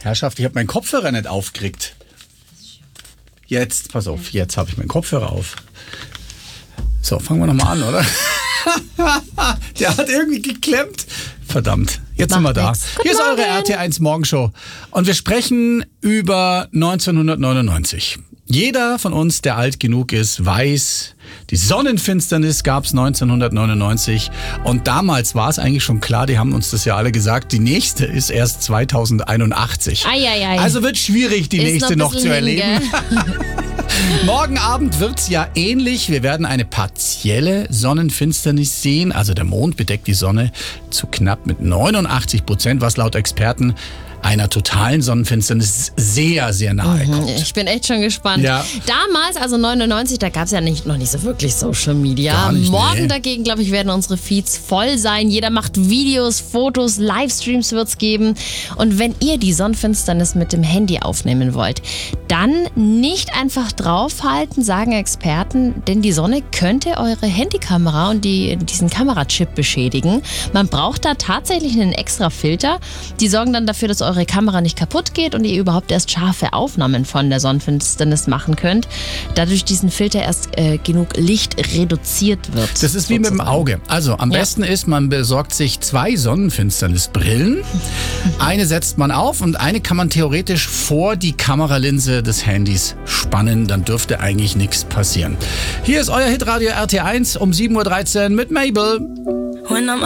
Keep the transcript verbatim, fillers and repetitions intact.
Herrschaft, ich habe meinen Kopfhörer nicht aufgekriegt. Jetzt, pass auf, jetzt habe ich meinen Kopfhörer auf. So, fangen wir nochmal an, oder? Der hat irgendwie geklemmt. Verdammt, jetzt Macht sind wir da. nix. Hier ist Guten eure Morgen. R T eins Morgenshow. Und wir sprechen über neunzehnhundertneunundneunzig. Jeder von uns, der alt genug ist, weiß, die Sonnenfinsternis gab es neunzehnhundertneunundneunzig. Und damals war es eigentlich schon klar, die haben uns das ja alle gesagt, die nächste ist erst zweitausendeinundachtzig. Ei, ei, ei. Also wird schwierig, die Ist nächste noch noch ein zu bisschen hin, erleben. Morgen Abend wird's ja ähnlich. Wir werden eine partielle Sonnenfinsternis sehen. Also der Mond bedeckt die Sonne zu knapp mit neunundachtzig Prozent, was laut Experten einer totalen Sonnenfinsternis sehr, sehr nahe kommt. Ich bin echt schon gespannt. Ja. Damals, also neunundneunzig, da gab es ja nicht, noch nicht so wirklich Social Media. Gar nicht, Morgen nee. dagegen, glaube ich, werden unsere Feeds voll sein. Jeder macht Videos, Fotos, Livestreams wird es geben. Und wenn ihr die Sonnenfinsternis mit dem Handy aufnehmen wollt, dann nicht einfach draufhalten, sagen Experten, denn die Sonne könnte eure Handykamera und die, diesen Kamerachip beschädigen. Man braucht da tatsächlich einen extra Filter. Die sorgen dann dafür, dass eure Kamera nicht kaputt geht und ihr überhaupt erst scharfe Aufnahmen von der Sonnenfinsternis machen könnt, da durch diesen Filter erst äh, genug Licht reduziert wird. Das ist wie mit dem Auge. Also am Ja. besten ist, man besorgt sich zwei Sonnenfinsternisbrillen. Eine setzt man auf und eine kann man theoretisch vor die Kameralinse des Handys spannen. Dann dürfte eigentlich nichts passieren. Hier ist euer Hitradio R T eins um sieben Uhr dreizehn mit Mabel.